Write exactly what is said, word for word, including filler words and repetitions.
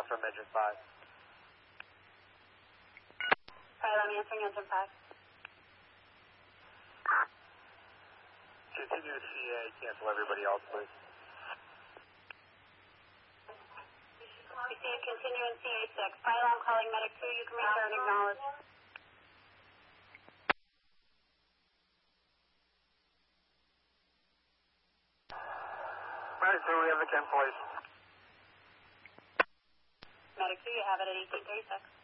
off from engine five. Alright, I'm answering engine five. Continue to C A, cancel everybody else, please. We see you continue in C A six. File, I'm calling medic two. You can return, acknowledge. Medic two, we have the cancellation. Medic two, you have it at eighteen thirty-six.